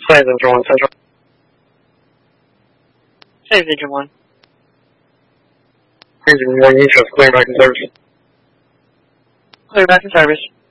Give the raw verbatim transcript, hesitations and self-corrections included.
Save Engine one, Central. Save Engine one. Engine one, East, clear back in service. Clear back in service.